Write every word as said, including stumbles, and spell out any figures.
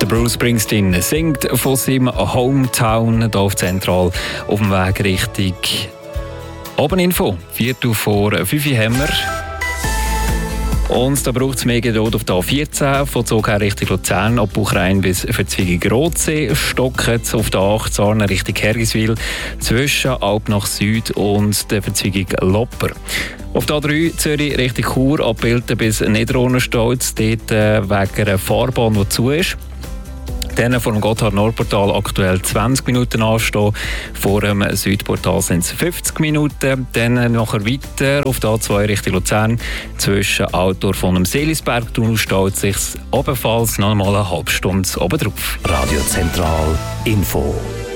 Bruce Springsteen singt von seinem Hometown hier auf Zentral auf dem Weg Richtung Obeninfo. Viertel vor fünf haben wir. Und da braucht es mehr Geduld auf der A vierzehn, von Zug her Richtung Luzern, ab Buchrein bis Verzweigung-Rotsee, Stockert auf der acht, Sarnen Richtung Hergiswil, zwischen Alp nach Süd und der Verzweigung Lopper. Auf der A drei Zürich Richtung Chur, ab Bilten bis Niederrhonenstolz, dort äh, wegen einer Fahrbahn, die zu ist. Dann vor dem Gotthard-Nordportal aktuell zwanzig Minuten anstehen. Vor dem Südportal sind es fünfzig Minuten. Dann nachher weiter auf der A zwei Richtung Luzern. Zwischen Altdorf von dem Seelisberg-Tunnel staut sich ebenfalls noch einmal eine halbe Stunde oben drauf. Radio Zentral Info.